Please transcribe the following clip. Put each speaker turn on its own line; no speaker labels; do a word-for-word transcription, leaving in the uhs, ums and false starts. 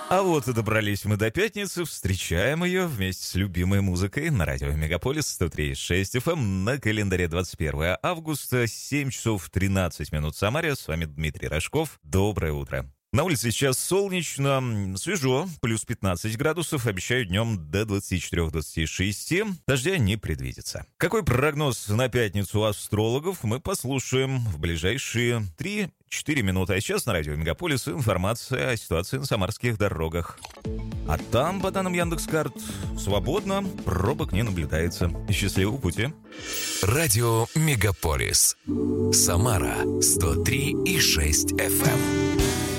А вот и добрались мы до пятницы, встречаем ее вместе с любимой музыкой на радио Мегаполис сто три и шесть эф эм. На календаре двадцать первое августа, семь часов тринадцать минут в Самаре. С вами Дмитрий Рожков. Доброе утро. На улице сейчас солнечно, свежо, плюс пятнадцать градусов, обещают днем до двадцати четырёх — двадцати шести, дождя не предвидится. Какой прогноз на пятницу астрологов, мы послушаем в ближайшие три-четыре минуты. А сейчас на радио Мегаполис информация о ситуации на самарских дорогах. А там, по данным Яндекс.Карт, свободно, пробок не наблюдается. Счастливого пути.
Радио Мегаполис. Самара сто три и шесть эф эм.